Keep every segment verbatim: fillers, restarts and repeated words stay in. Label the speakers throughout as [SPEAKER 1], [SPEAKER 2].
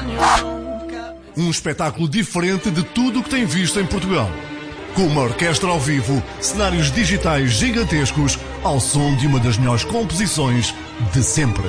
[SPEAKER 1] Um espetáculo diferente de tudo o que tem visto em Portugal. Com uma orquestra ao vivo, cenários digitais gigantescos, ao som de uma das melhores composições de sempre.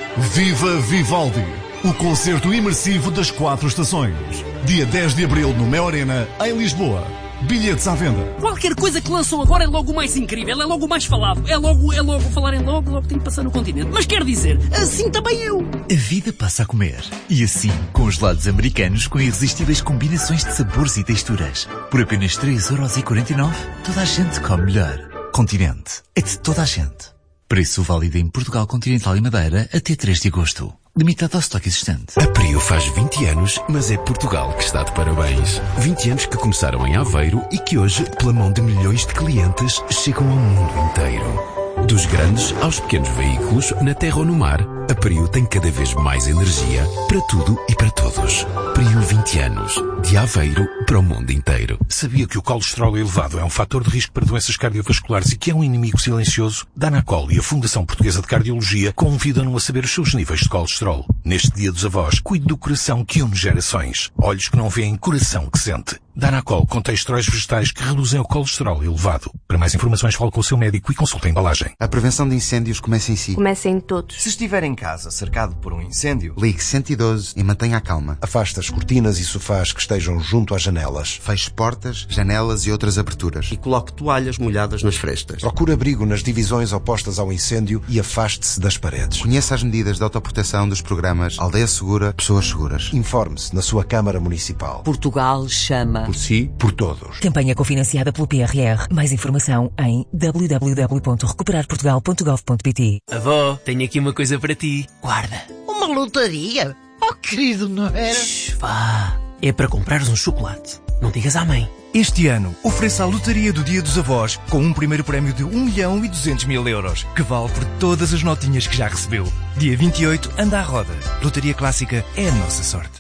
[SPEAKER 1] Viva Vivaldi! O concerto imersivo das quatro estações. Dia dez de abril no Mel Arena, em Lisboa. Bilhetes à venda.
[SPEAKER 2] Qualquer coisa que lançam agora é logo o mais incrível, é logo o mais falado, é logo, é logo falar em logo, logo tem que passar no continente. Mas quer dizer, assim também eu.
[SPEAKER 3] A vida passa a comer. E assim, com os gelados americanos com irresistíveis combinações de sabores e texturas. Por apenas três euros e quarenta e nove, toda a gente come melhor. Continente. É de toda a gente. Preço válido em Portugal Continental e Madeira até três de agosto. Limitado ao estoque existente.
[SPEAKER 4] A Prio faz vinte anos, mas é Portugal que está de parabéns. vinte anos que começaram em Aveiro e que hoje, pela mão de milhões de clientes, chegam ao mundo inteiro. Dos grandes aos pequenos veículos, na terra ou no mar, a Prio tem cada vez mais energia para tudo e para todos. Prio vinte anos. De Aveiro para o mundo inteiro.
[SPEAKER 5] Sabia que o colesterol elevado é um fator de risco para doenças cardiovasculares e que é um inimigo silencioso? Danacol e a Fundação Portuguesa de Cardiologia convidam-no a saber os seus níveis de colesterol. Neste Dia dos Avós, cuide do coração que une gerações. Olhos que não veem, coração que sente. Danacol contém esteróis vegetais que reduzem o colesterol elevado. Para mais informações, fale com o seu médico e consulte a embalagem.
[SPEAKER 6] A prevenção de incêndios começa em si.
[SPEAKER 7] Começa em todos.
[SPEAKER 8] Se estiver em casa cercado por um incêndio,
[SPEAKER 6] ligue cento e doze e mantenha a calma.
[SPEAKER 9] Afaste as cortinas e sofás que estejam junto às janelas.
[SPEAKER 6] Feche portas, janelas e outras aberturas.
[SPEAKER 10] E coloque toalhas molhadas nas frestas.
[SPEAKER 9] Procure abrigo nas divisões opostas ao incêndio e afaste-se das paredes.
[SPEAKER 6] Conheça as medidas de autoproteção dos programas Aldeia Segura, Pessoas Seguras.
[SPEAKER 9] Informe-se na sua Câmara Municipal.
[SPEAKER 11] Portugal chama.
[SPEAKER 9] Por si, por todos.
[SPEAKER 11] Campanha cofinanciada pelo P R R. Mais informação em w w w ponto recuperar portugal ponto gov ponto p t.
[SPEAKER 2] Avó, tenho aqui uma coisa para ti. Guarda.
[SPEAKER 12] Uma lotaria? Oh, querido, não era?
[SPEAKER 2] Shhh, vá. É para comprares um chocolate. Não digas à mãe.
[SPEAKER 13] Este ano, ofereça a lotaria do Dia dos Avós com um primeiro prémio de um milhão e duzentos mil euros, que vale por todas as notinhas que já recebeu. Dia vinte e oito, anda à roda. Lotaria Clássica é a nossa sorte.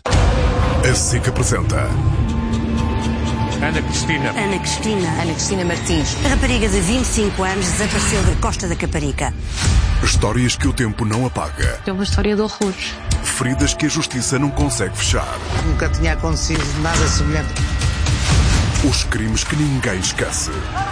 [SPEAKER 1] A SIC apresenta
[SPEAKER 14] Ana Cristina.
[SPEAKER 15] Ana Cristina.
[SPEAKER 16] Ana Cristina Martins.
[SPEAKER 15] A rapariga de vinte e cinco anos desapareceu da Costa da Caparica.
[SPEAKER 1] Histórias que o tempo não apaga.
[SPEAKER 17] É uma história de horrores.
[SPEAKER 1] Feridas que a justiça não consegue fechar.
[SPEAKER 12] Nunca tinha acontecido nada semelhante.
[SPEAKER 1] Os crimes que ninguém esquece.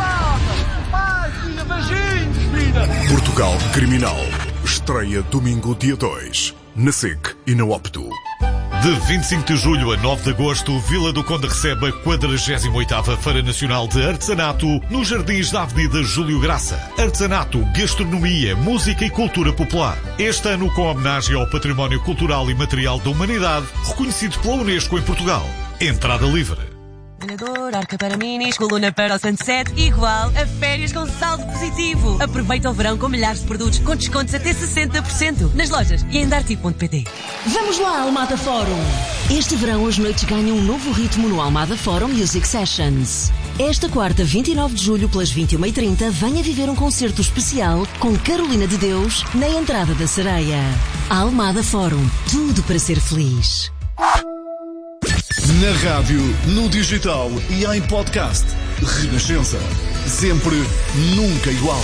[SPEAKER 1] Portugal Criminal. Estreia domingo dia dois. Na SIC e na Opto.
[SPEAKER 18] De vinte e cinco de julho a nove de agosto, Vila do Conde recebe a quadragésima oitava Feira Nacional de Artesanato nos Jardins da Avenida Júlio Graça. Artesanato, gastronomia, música e cultura popular. Este ano com homenagem ao património cultural e material da humanidade, reconhecido pela Unesco em Portugal. Entrada livre.
[SPEAKER 19] Planador, arca para minis, coluna para o sunset, igual a férias com saldo positivo. Aproveita o verão com milhares de produtos com descontos até sessenta por cento nas lojas e em darty ponto p t.
[SPEAKER 20] Vamos lá, Almada Forum! Este verão as noites ganham um novo ritmo no Almada Forum Music Sessions. Esta quarta, vinte e nove de julho, pelas vinte e uma e trinta, venha viver um concerto especial com Carolina de Deus na entrada da Sereia. Almada Forum, tudo para ser feliz.
[SPEAKER 1] Na rádio, no digital e em podcast. Renascença. Sempre, nunca igual.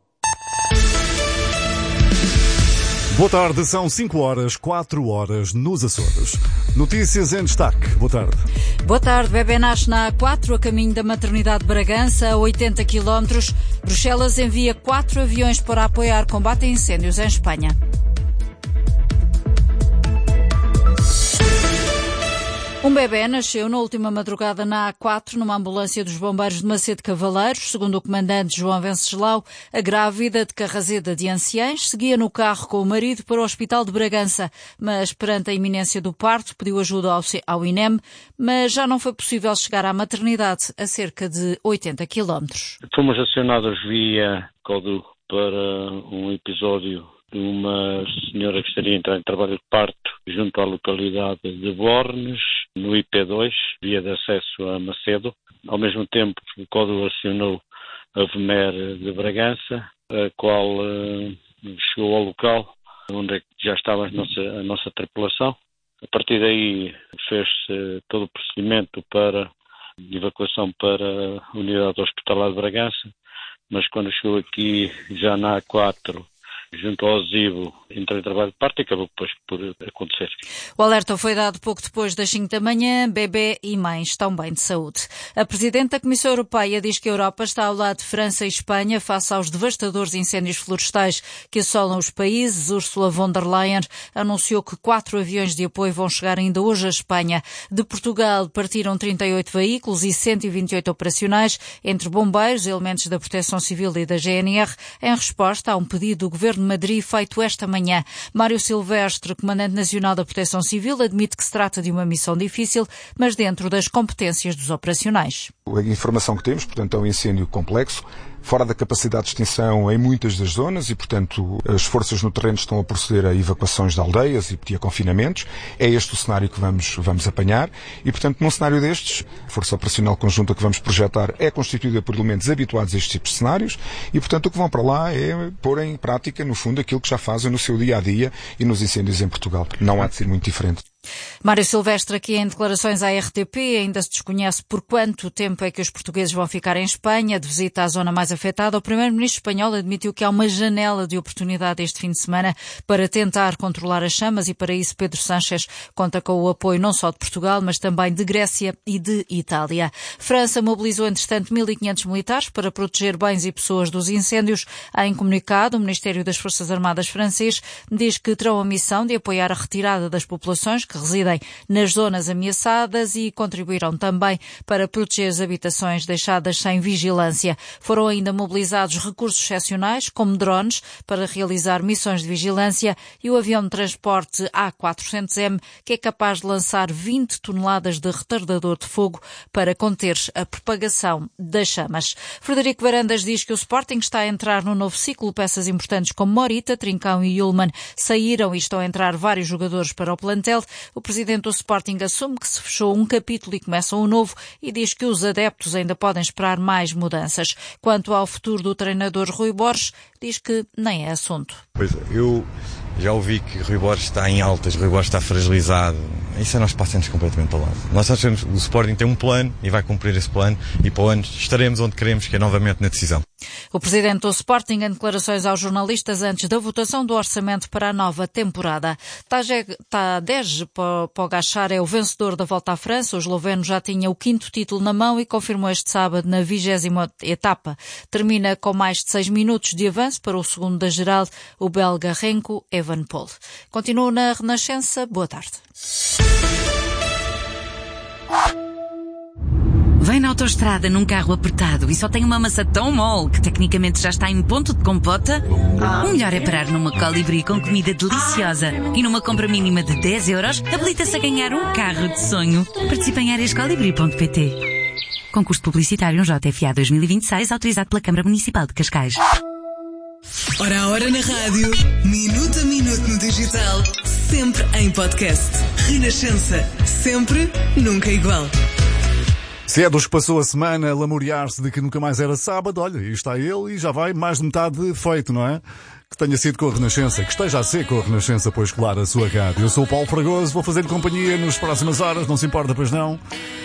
[SPEAKER 1] Boa tarde, são cinco horas, quatro horas nos Açores. Notícias em destaque. Boa tarde.
[SPEAKER 21] Boa tarde. Bebé nasce na A quatro, a caminho da maternidade de Bragança, a oitenta quilómetros. Bruxelas envia quatro aviões para apoiar combate a incêndios em Espanha. Um bebé nasceu na última madrugada na A quatro, numa ambulância dos bombeiros de Macedo Cavaleiros. Segundo o comandante João Venceslau, a grávida de Carrazeda de Anciães seguia no carro com o marido para o Hospital de Bragança, mas perante a iminência do parto pediu ajuda ao, ao I N E M, mas já não foi possível chegar à maternidade a cerca de oitenta quilómetros.
[SPEAKER 22] Fomos acionados via código para um episódio de uma senhora que estaria a entrar em trabalho de parto junto à localidade de Bornes, no I P dois, via de acesso a Macedo. Ao mesmo tempo, o código acionou a V M E R de Bragança, a qual uh, chegou ao local onde já estava a nossa, a nossa tripulação. A partir daí fez-se todo o procedimento para evacuação para a unidade hospitalar de Bragança, mas quando chegou aqui já na A quatro junto ao adesivo, entrei em trabalho de parto e acabou depois por acontecer.
[SPEAKER 21] O alerta foi dado pouco depois das cinco da manhã. Bebê e mãe estão bem de saúde. A Presidente da Comissão Europeia diz que a Europa está ao lado de França e Espanha face aos devastadores incêndios florestais que assolam os países. Ursula von der Leyen anunciou que quatro aviões de apoio vão chegar ainda hoje à Espanha. De Portugal partiram trinta e oito veículos e cento e vinte e oito operacionais, entre bombeiros, elementos da Proteção Civil e da G N R, em resposta a um pedido do Governo de Madrid feito esta manhã. Mário Silvestre, Comandante Nacional da Proteção Civil, admite que se trata de uma missão difícil, mas dentro das competências dos operacionais.
[SPEAKER 7] A informação que temos, portanto, é um incêndio complexo, fora da capacidade de extinção em muitas das zonas e, portanto, as forças no terreno estão a proceder a evacuações de aldeias e a confinamentos. É este o cenário que vamos, vamos apanhar e, portanto, num cenário destes, a força operacional conjunta que vamos projetar é constituída por elementos habituados a estes tipos de cenários e, portanto, o que vão para lá é pôr em prática, no fundo, aquilo que já fazem no seu dia-a-dia e nos incêndios em Portugal. Não há de ser muito diferente.
[SPEAKER 21] Mário Silvestre, aqui em declarações à R T P, ainda se desconhece por quanto tempo é que os portugueses vão ficar em Espanha. De visita à zona mais afetada, o primeiro-ministro espanhol admitiu que há uma janela de oportunidade este fim de semana para tentar controlar as chamas e, para isso, Pedro Sánchez conta com o apoio não só de Portugal, mas também de Grécia e de Itália. França mobilizou, entretanto, mil e quinhentos militares para proteger bens e pessoas dos incêndios. Em comunicado, o Ministério das Forças Armadas francês diz que terão a missão de apoiar a retirada das populações que residem nas zonas ameaçadas e contribuirão também para proteger as habitações deixadas sem vigilância. Foram ainda mobilizados recursos excepcionais, como drones, para realizar missões de vigilância e o avião de transporte A quatrocentos M, que é capaz de lançar vinte toneladas de retardador de fogo para conter a propagação das chamas. Frederico Varandas diz que o Sporting está a entrar num novo ciclo. Peças importantes como Morita, Trincão e Ullmann saíram e estão a entrar vários jogadores para o plantel. O presidente do Sporting assume que se fechou um capítulo e começa um novo e diz que os adeptos ainda podem esperar mais mudanças. Quanto ao futuro do treinador Rui Borges, diz que nem é assunto.
[SPEAKER 16] Pois é, eu já ouvi que Rui Borges está em altas, Rui Borges está fragilizado. Isso a nós passa-nos completamente para lá. Nós achamos que o Sporting tem um plano e vai cumprir esse plano e para o ano estaremos onde queremos, que é novamente na decisão.
[SPEAKER 21] O presidente do Sporting, em declarações aos jornalistas antes da votação do orçamento para a nova temporada. Tadej Pogačar é o vencedor da Volta à França. O esloveno já tinha o quinto título na mão e confirmou este sábado na vigésima etapa. Termina com mais de seis minutos de avanço para o segundo da geral, o belga Remco Evenepoel. Continuo na Renascença. Boa tarde.
[SPEAKER 17] Vem na autoestrada num carro apertado e só tem uma massa tão mole que tecnicamente já está em ponto de compota? O melhor é parar numa Colibri com comida deliciosa e numa compra mínima de dez euros habilita-se a ganhar um carro de sonho. Participe em áreas colibri ponto pt. Concurso publicitário um J F A dois mil e vinte e seis autorizado pela Câmara Municipal de Cascais.
[SPEAKER 23] Hora a hora na rádio, minuto a minuto no digital, sempre em podcast. Renascença, sempre, nunca igual.
[SPEAKER 1] Se é dos que passou a semana a lamuriar-se de que nunca mais era sábado, olha, aí está ele e já vai mais de metade feito, não é? Que tenha sido com a Renascença, que esteja a ser com a Renascença, pois claro, a sua rádio. Eu sou o Paulo Fragoso, vou fazer-lhe companhia nas próximas horas, não se importa, pois não?